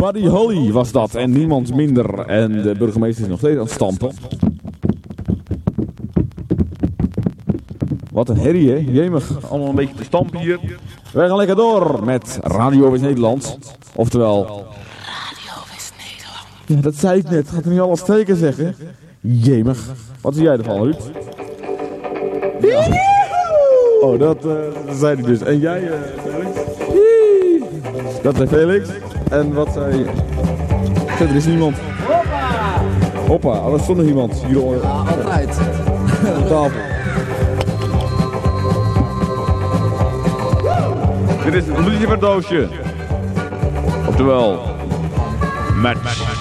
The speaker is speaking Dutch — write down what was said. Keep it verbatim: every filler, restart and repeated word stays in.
Buddy Holly was dat en niemand minder. En de burgemeester is nog steeds aan het stampen. Wat een herrie, hè? Jemig. Allemaal een beetje te stampen hier. Wij gaan lekker door met Radio West-Nederland. Oftewel... Radio West-Nederland. Ja, dat zei ik net. Gaat er niet alles teken zeggen? Jemig. Wat zie jij ervan, Ruud? Ja. Oh, dat, uh, dat zei ik dus. En jij, uh, Felix? Dat zei Felix. En wat zei je? Er is niemand. Hoppa! Hoppa, alles zonder iemand. Hier hoor. Ja, altijd. Op tafel. Dit is het luciferdoosje. Oftewel, match.